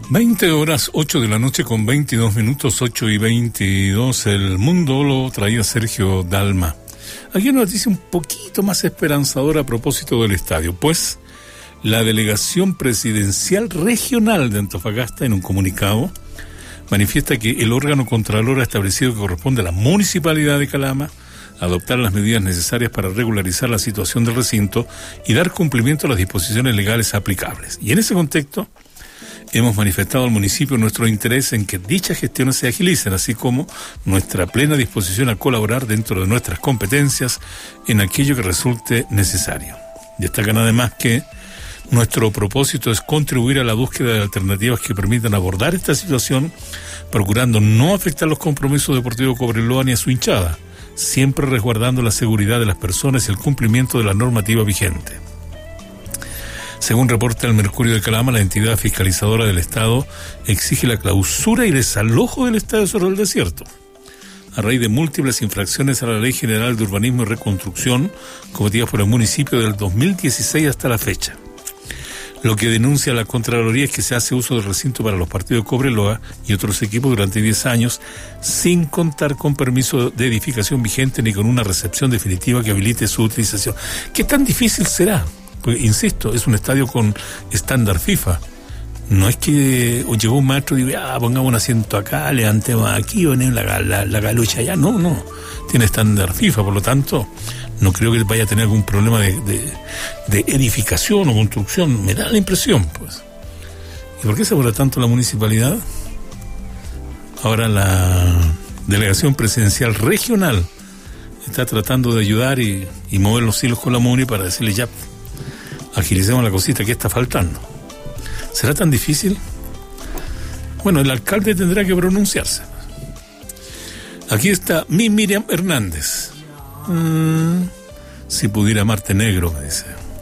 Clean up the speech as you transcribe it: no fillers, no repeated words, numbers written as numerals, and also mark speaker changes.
Speaker 1: 20 horas, 8 de la noche con 22 minutos, 8 y 22. El mundo lo traía Sergio Dalma. Aquí una noticia un poquito más esperanzadora a propósito del estadio, pues la delegación presidencial regional de Antofagasta, en un comunicado, manifiesta que el órgano contralor ha establecido que corresponde a la municipalidad de Calama adoptar las medidas necesarias para regularizar la situación del recinto y dar cumplimiento a las disposiciones legales aplicables. Y en ese contexto, hemos manifestado al municipio nuestro interés en que dichas gestiones se agilicen, así como nuestra plena disposición a colaborar dentro de nuestras competencias en aquello que resulte necesario. Destacan además que nuestro propósito es contribuir a la búsqueda de alternativas que permitan abordar esta situación, procurando no afectar los compromisos de Deportivo Cobreloa ni a su hinchada, siempre resguardando la seguridad de las personas y el cumplimiento de la normativa vigente. Según reporta el Mercurio de Calama, la entidad fiscalizadora del Estado exige la clausura y desalojo del Estadio Cerro del Desierto, a raíz de múltiples infracciones a la Ley General de Urbanismo y Reconstrucción cometidas por el municipio del 2016 hasta la fecha. Lo que denuncia la Contraloría es que se hace uso del recinto para los partidos de Cobreloa y otros equipos durante 10 años sin contar con permiso de edificación vigente ni con una recepción definitiva que habilite su utilización. ¿Qué tan difícil será? Porque, insisto, es un estadio con estándar FIFA. No es que llegó un maestro y diga, pongamos un asiento acá, levantemos aquí, ponemos la galucha allá. No. Tiene estándar FIFA, por lo tanto, no creo que vaya a tener algún problema de edificación o construcción. Me da la impresión, pues. ¿Y por qué se apura tanto la municipalidad? Ahora la delegación presidencial regional está tratando de ayudar y mover los hilos con la MUNI para decirle ya, agilicemos la cosita que está faltando. ¿Será tan difícil? Bueno, el alcalde tendrá que pronunciarse. Aquí está Miriam Hernández. Si pudiera amarte negro, me dice.